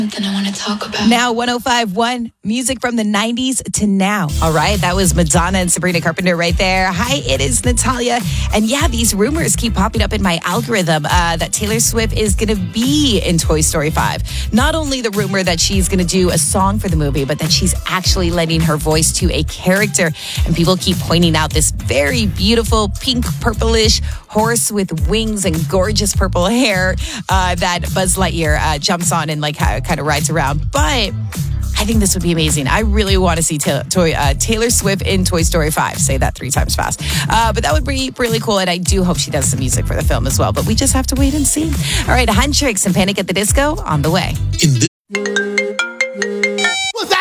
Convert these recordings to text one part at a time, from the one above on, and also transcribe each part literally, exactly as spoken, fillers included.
Something I want to talk about. Now, one oh five point one, music from the nineties to now. All right, that was Madonna and Sabrina Carpenter right there. Hi, it is Natalia. And yeah, these rumors keep popping up in my algorithm uh, that Taylor Swift is going to be in Toy Story five. Not only the rumor that she's going to do a song for the movie, but that she's actually lending her voice to a character. And people keep pointing out this very beautiful pink purplish horse with wings and gorgeous purple hair uh, that Buzz Lightyear uh, jumps on and like kind of rides around. But I think this would be amazing. I really want to see ta- toy, uh, Taylor Swift in Toy Story five. Say that three times fast. Uh, but that would be really cool. And I do hope she does some music for the film as well. But we just have to wait and see. All right, Huntrix and Panic at the Disco on the way. In the- What's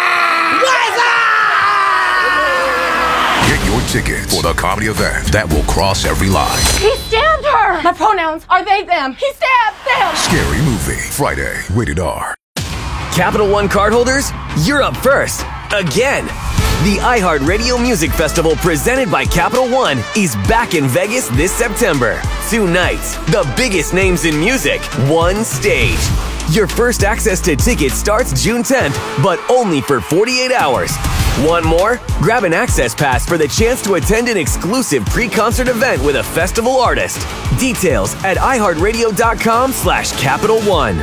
up? Get your tickets for the comedy event that will cross every line. He stabbed her! My pronouns are they, them. He stabbed them! Scary Movie, Friday, rated R. Capital One cardholders, you're up first. Again. The iHeartRadio Music Festival presented by Capital One is back in Vegas this September. Two nights, the biggest names in music, one stage. Your first access to tickets starts June tenth, but only for forty-eight hours. Want more? Grab an access pass for the chance to attend an exclusive pre-concert event with a festival artist. Details at iHeartRadio.com slash Capital One.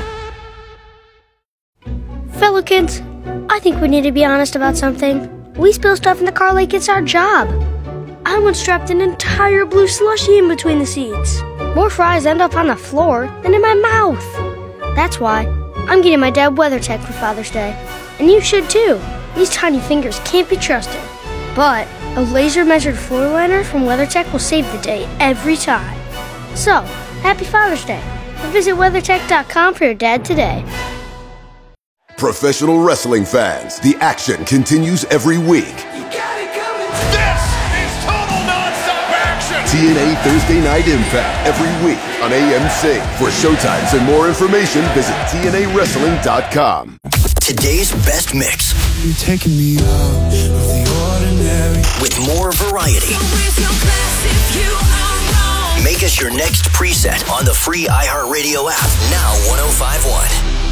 Fellow kids, I think we need to be honest about something. We spill stuff in the car like it's our job. I once dropped an entire blue slushie in between the seats. More fries end up on the floor than in my mouth. That's why I'm getting my dad WeatherTech for Father's Day. And you should too. These tiny fingers can't be trusted. But a laser-measured floor liner from WeatherTech will save the day every time. So, happy Father's Day. And visit WeatherTech dot com for your dad today. Professional wrestling fans, the action continues every week. You got it coming. This is total nonstop action. T N A Thursday Night Impact every week on A M C. For showtimes and more information, visit T N A wrestling dot com. Today's best mix. You're taking me out of the ordinary. With more variety. Make us your next preset on the free iHeartRadio app. Now one oh five point one.